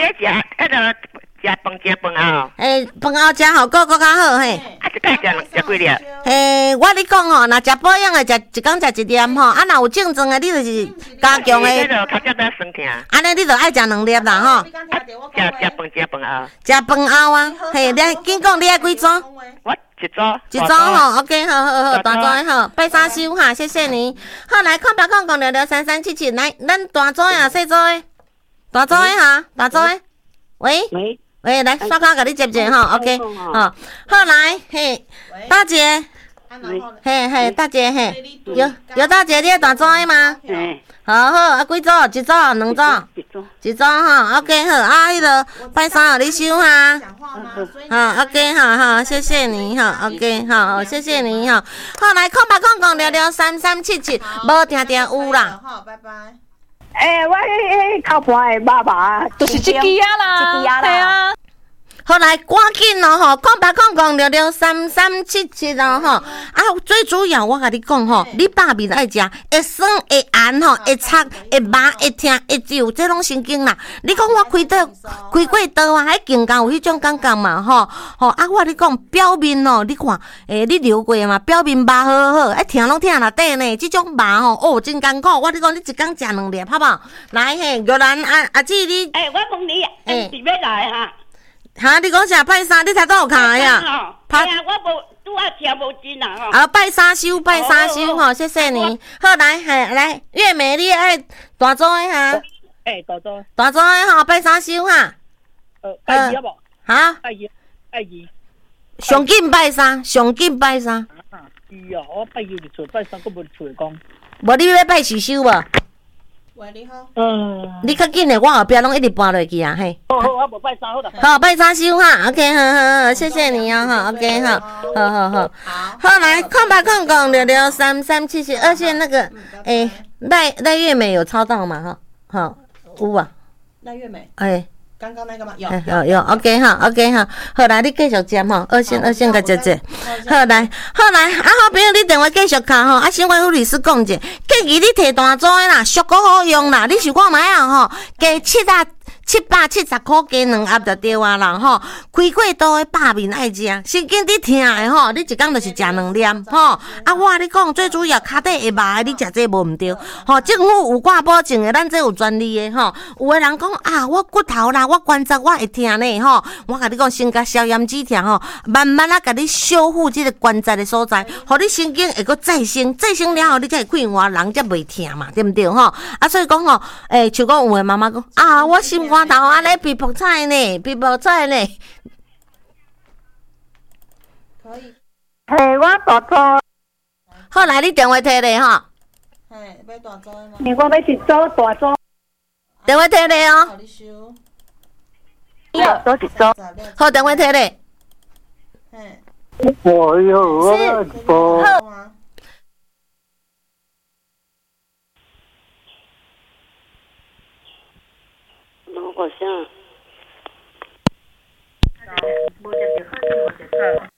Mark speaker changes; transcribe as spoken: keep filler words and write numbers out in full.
Speaker 1: 咧食，迄个食饭食饭啊。
Speaker 2: 诶，饭后食好，个个较好嘿。
Speaker 1: 啊，一摆食食几粒？
Speaker 2: 诶，我你讲吼，若食保养的，食一工食一粒吼，啊，若有正宗的，你就是加强的。
Speaker 1: 迄个头脚要酸疼。
Speaker 2: 安尼你就爱食两粒啦吼。
Speaker 1: 食食饭食饭后。
Speaker 2: 食饭后啊，嘿，你紧讲你爱几组？
Speaker 1: 我一组。
Speaker 2: 一组吼 ，OK， 好好好，大组的好，拜三收哈，谢谢你。好，来看表看讲聊聊三三七七，来，咱大组呀，小组的，大组的哈，大组的，喂。
Speaker 1: 喂。
Speaker 2: 喂，来，刷卡给你接接哈 ，OK， 好，好来，嘿，大姐，嘿嘿，大姐嘿，有有大姐你也大组的吗？
Speaker 1: 嘿，
Speaker 2: 好好，啊几组？一组，两组？
Speaker 1: 一组，
Speaker 2: 一组哈 ，OK 好，啊，迄个拜三给你收哈，好 ，OK 好好，谢谢你哈 ，OK 好，谢谢你哈，好来，空白空空聊聊三三七七，无定定有啦，
Speaker 3: 好，拜拜。
Speaker 4: 诶，我迄迄靠盘的爸爸，
Speaker 5: 就是这支啊啦，
Speaker 4: 这支啊啦。
Speaker 2: 好来，赶紧咯吼，空白空空聊聊三三七七咯吼。啊，最主要我甲你讲吼，你饱面爱食，会酸会咸吼，会擦会麻会痛会痒，这拢神经啦。你讲我开刀开过刀啊，还更加有迄种感觉嘛吼。吼啊，我你讲表面哦，你看诶，你流过嘛，表面麻好好，啊疼拢疼内底呢，即种麻吼哦真艰苦。我你讲你一工食两粒，好无？来嘿，玉兰阿阿姊你，
Speaker 4: 诶，我问你，诶，是要来哈？
Speaker 2: 哈，你讲啥拜三？你才倒有卡呀？
Speaker 4: 拍啊，我无拄啊听无真啦吼。
Speaker 2: 啊，拜三收，拜三收吼，谢谢你。好来，嘿来，月美你爱大组的哈？
Speaker 4: 诶，大组。
Speaker 2: 大组的吼，拜三收哈？
Speaker 4: 呃，拜二无？
Speaker 2: 哈？
Speaker 4: 拜二，拜二。
Speaker 2: 上紧拜三，上紧拜三。
Speaker 4: 啊，是哦，我拜二就出，拜三佫无出来讲。
Speaker 2: 无你要拜四收无？
Speaker 3: 喂，你好。
Speaker 4: 嗯。
Speaker 2: 你较紧的，我后壁拢一直搬落去啊，嘿。
Speaker 4: 好好，我无拜三好啦。
Speaker 2: 好，拜三收哈 ，OK， 好好好，谢谢你哦，哈 ，OK， 好，好好好。好来，空白空空六六三三七七，而且那个，诶，赖赖月美有抄到吗？哈，好，有啊。
Speaker 3: 赖月美。
Speaker 2: 哎。
Speaker 3: 刚刚那个吗？有
Speaker 2: 有有 ，OK 哈 ，OK 哈，好来，你继续接吼，二线二线甲接接，好来，好来，啊好朋友，你电话继续卡吼，啊，新闻副律师讲者，建议你摕大组的啦，俗个好用啦，你想看卖啊吼，加七啊七百七十块加两盒就对啊啦吼，开过刀的饱面爱食，神经你疼的吼，你一工就是食两粒吼，啊我你讲最主要骹底会麻的，你食这无毋对，吼，政府有挂保证的，咱这有专利的吼，有的人讲啊，我骨头啦，我关节我会疼呢吼，我甲你讲先甲消炎止疼吼，慢慢啊甲你修复这个关节的所在，互你神经会阁再生，再生了后你才会快活，人才袂疼嘛，对毋对吼？啊，所以讲吼，诶、欸，像讲有的妈妈讲啊，我心肝头安尼皮肤菜呢，皮肤菜呢，
Speaker 3: 可以。
Speaker 4: 嘿，我大组。
Speaker 2: 好来，你电话摕咧吼。
Speaker 3: 嘿，要大组的吗？
Speaker 4: 嘿，我要一组大组。
Speaker 2: 电话摕咧哦。
Speaker 3: 互你收。
Speaker 4: 要多一组。
Speaker 2: 好，电话摕咧。
Speaker 3: 嘿。
Speaker 4: 我有我不。我好像。无接着好，无接着好。